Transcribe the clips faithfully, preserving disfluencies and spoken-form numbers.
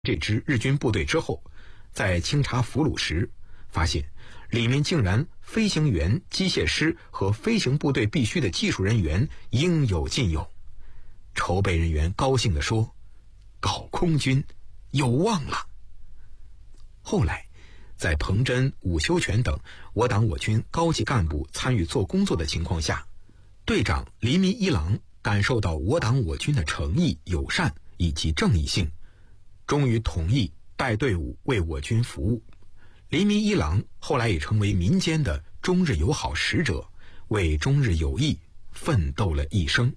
这支日军部队之后，在清查俘虏时，发现里面竟然飞行员、机械师和飞行部队必须的技术人员应有尽有。筹备人员高兴地说：“搞空军有望了。”后来，在彭真、伍修权等我党我军高级干部参与做工作的情况下，队长黎民一郎感受到我党我军的诚意、友善以及正义性，终于同意带队伍为我军服务。黎民一郎后来也成为民间的中日友好使者，为中日友谊奋斗了一生。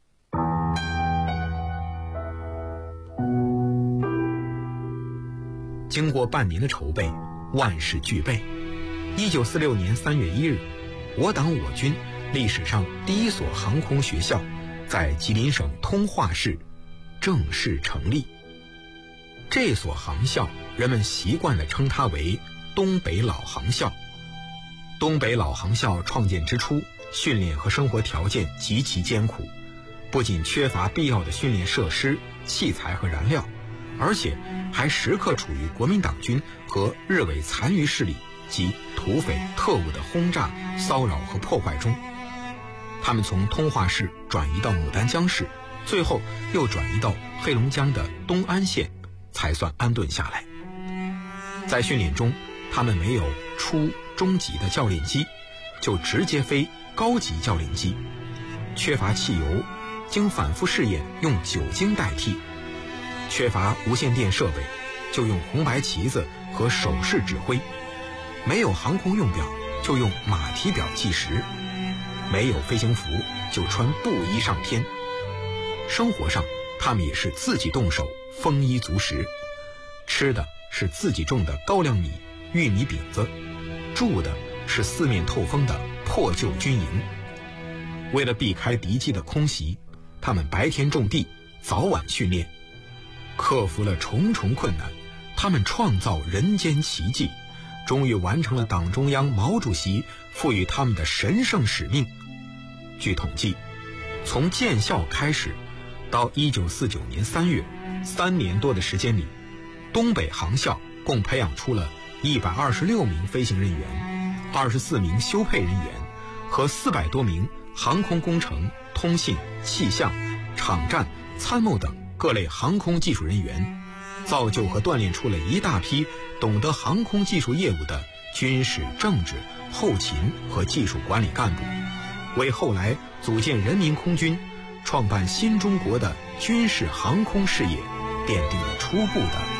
经过半年的筹备，万事俱备。一九四六年三月一日，我党我军历史上第一所航空学校在吉林省通化市正式成立。这所航校人们习惯地称它为东北老航校。东北老航校创建之初，训练和生活条件极其艰苦，不仅缺乏必要的训练设施、器材和燃料，而且还时刻处于国民党军和日伪残余势力及土匪特务的轰炸、骚扰和破坏中。他们从通化市转移到牡丹江市，最后又转移到黑龙江的东安县，才算安顿下来。在训练中，他们没有初中级的教练机，就直接飞高级教练机，缺乏汽油，经反复试验用酒精代替，缺乏无线电设备，就用红白旗子和手势指挥，没有航空用表，就用马蹄表计时，没有飞行服，就穿布衣上天。生活上，他们也是自己动手，丰衣足食，吃的是自己种的高粱米、玉米饼子，住的是四面透风的破旧军营。为了避开敌机的空袭，他们白天种地，早晚训练，克服了重重困难，他们创造人间奇迹，终于完成了党中央毛主席赋予他们的神圣使命。据统计，从建校开始到一九四九年三月，三年多的时间里，东北航校共培养出了一百二十六名飞行人员、二十四名修配人员和四百多名航空工程、通信、气象、场站、参谋等各类航空技术人员，造就和锻炼出了一大批懂得航空技术业务的军事、政治、后勤和技术管理干部，为后来组建人民空军、创办新中国的军事航空事业奠定了初步的